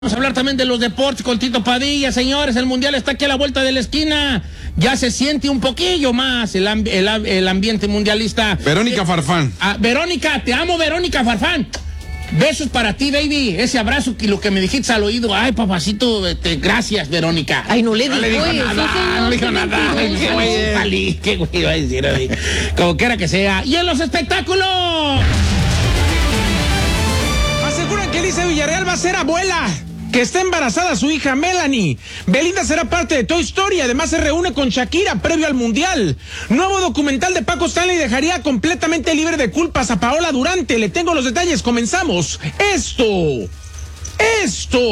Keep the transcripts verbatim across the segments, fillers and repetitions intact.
Vamos a hablar también de los deportes con Tito Padilla, señores. El mundial está aquí a la vuelta de la esquina. Ya se siente un poquillo más el, amb el, el ambiente mundialista. Verónica Farfán. Ah, Verónica, te amo, Verónica Farfán. Besos para ti, baby. Ese abrazo y lo que me dijiste al oído. Ay, papacito, este, gracias, Verónica. Ay, no le no digo, le dijo oye, nada, sí, no le dijo nada. Ay, qué güey, salí, qué güey iba a decir hoy. Como quiera que sea. Y en los espectáculos. Aseguran que Elisa Villarreal va a ser abuela, que está embarazada su hija Melanie. Belinda será parte de Toy Story, además se reúne con Shakira previo al Mundial. Nuevo documental de Paco Stanley dejaría completamente libre de culpas a Paola Durante. Le tengo los detalles, comenzamos. Esto, esto,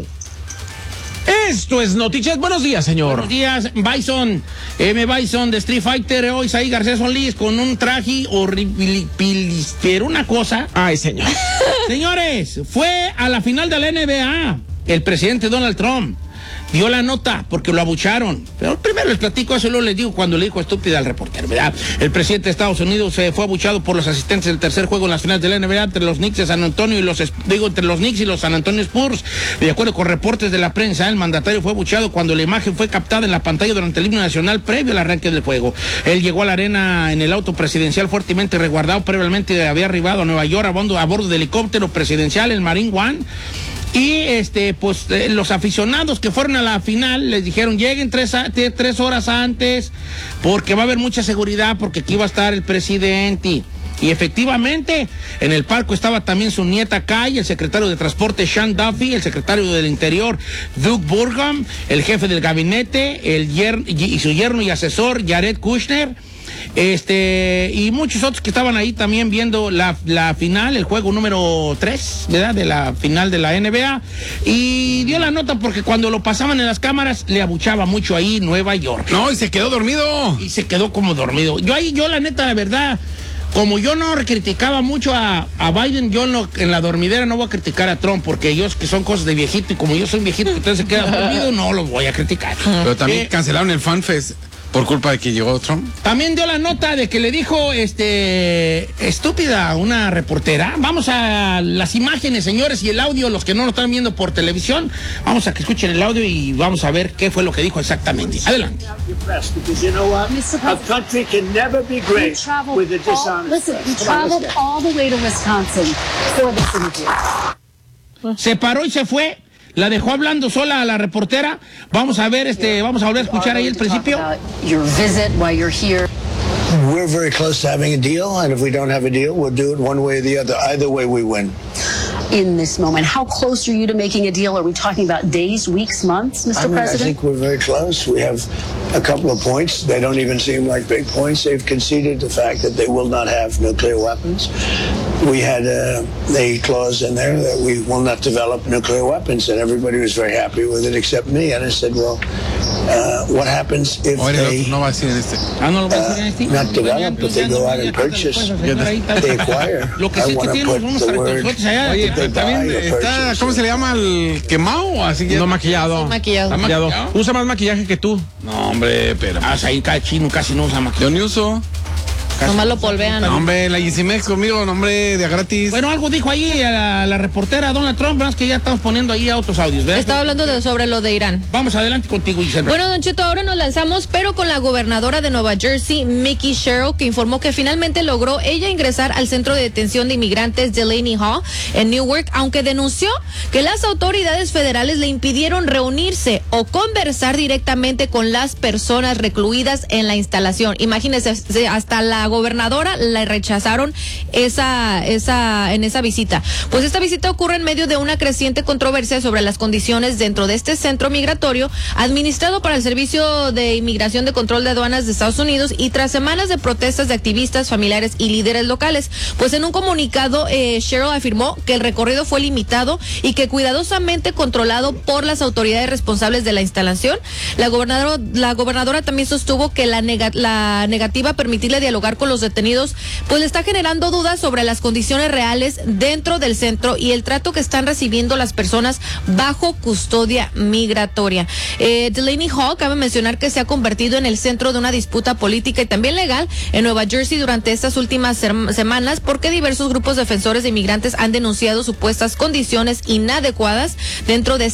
esto es Noticias. Buenos días, señor. Buenos días, Bison. M. Bison de Street Fighter, hoy Isaí García Solís con un traje horrible, pero una cosa. Ay, señor. Señores, fue a la final de la N B A. El presidente Donald Trump dio la nota porque lo abucharon. Pero primero les platico eso y luego les digo cuando le dijo estúpida al reportero, ¿verdad? El presidente de Estados Unidos se fue abuchado por los asistentes del tercer juego en las finales de la N B A entre los Knicks de San Antonio y los, digo, entre los Knicks y los San Antonio Spurs. De acuerdo con reportes de la prensa, el mandatario fue abuchado cuando la imagen fue captada en la pantalla durante el himno nacional previo al arranque del juego. Él llegó a la arena en el auto presidencial fuertemente resguardado. Previamente había arribado a Nueva York a bordo, a bordo del helicóptero presidencial, el Marine One. Y este, pues eh, los aficionados que fueron a la final les dijeron lleguen tres, a, tres horas antes porque va a haber mucha seguridad porque aquí va a estar el presidente. Y efectivamente, en el palco estaba también su nieta Kai, el secretario de Transporte Sean Duffy, el secretario del Interior Doug Burgum, el jefe del gabinete, el yer y su yerno y asesor Jared Kushner. Este, y muchos otros que estaban ahí también viendo la, la final, el juego número tres, ¿verdad? De la final de la N B A. Y dio la nota porque cuando lo pasaban en las cámaras le abuchaba mucho ahí Nueva York. No, y se quedó dormido. Y se quedó como dormido. Yo ahí, yo la neta, la verdad, como yo no criticaba mucho a, a Biden, yo no, en la dormidera no voy a criticar a Trump, porque ellos que son cosas de viejito, y como yo soy viejito que entonces se queda dormido, no los voy a criticar. Pero también Eh, cancelaron el FanFest por culpa de que llegó Trump. También dio la nota de que le dijo, este, estúpida, una reportera. Vamos a las imágenes, señores, y el audio, los que no lo están viendo por televisión, vamos a que escuchen el audio y vamos a ver qué fue lo que dijo exactamente. Adelante. Se paró y se fue. La dejó hablando sola a la reportera. Vamos a ver, este, vamos a volver a escuchar ahí el principio. We're very close to having a deal, and if we don't have a deal, we'll do it one way or the other. Either way, we win. In this moment, how close are you to making a deal? Are we talking about days, weeks, months, Mister I mean, President? I think we're very close. We have a couple of points. They don't even seem like big points. They've conceded the fact that they will not have nuclear weapons. We had a, a clause in there that we will not develop nuclear weapons, and everybody was very happy with it except me. And I said, well, uh, what happens if Oye, they no va a decir en este. Ah, no lo voy a decir en uh, este. not develop, but they go out and purchase, they acquire? Lo que sí I es que want to tienen put unos the word. cartones allá. Oye, They también buy or está, purchase. ¿cómo se le llama? ¿El quemado? Así que No maquillado. Maquillado. Está maquillado. ¿Maquillado? Usa más maquillaje que tú. No, hombre, pero. Ah, ahí cada chino casi no usa maquillaje. Yo ni uso. Nomás lo polvean. No, hombre, la Easymex conmigo, no, hombre, de gratis. Bueno, algo dijo ahí a la, la reportera Donald Trump, ¿verdad? Que ya estamos poniendo ahí a otros audios, ¿verdad? Estaba hablando de, sobre lo de Irán. Vamos adelante contigo, Giselle. Bueno, Don Cheto, ahora nos lanzamos, pero con la gobernadora de Nueva Jersey, Mickey Sherrill, que informó que finalmente logró ella ingresar al centro de detención de inmigrantes Delaney Hall en Newark, aunque denunció que las autoridades federales le impidieron reunirse o conversar directamente con las personas recluidas en la instalación. Imagínense, hasta la gobernadora le rechazaron esa, esa, en esa visita. Pues esta visita ocurre en medio de una creciente controversia sobre las condiciones dentro de este centro migratorio administrado para el Servicio de Inmigración de Control de Aduanas de Estados Unidos y tras semanas de protestas de activistas, familiares y líderes locales. Pues en un comunicado, eh, Sherrill afirmó que el recorrido fue limitado y que cuidadosamente controlado por las autoridades responsables de la instalación. La gobernadora, la gobernadora también sostuvo que la, nega, la negativa a permitirle dialogar tratar con los detenidos, pues le está generando dudas sobre las condiciones reales dentro del centro y el trato que están recibiendo las personas bajo custodia migratoria. Eh, Delaney Hall, cabe mencionar que se ha convertido en el centro de una disputa política y también legal en Nueva Jersey durante estas últimas sem- semanas porque diversos grupos defensores de inmigrantes han denunciado supuestas condiciones inadecuadas dentro de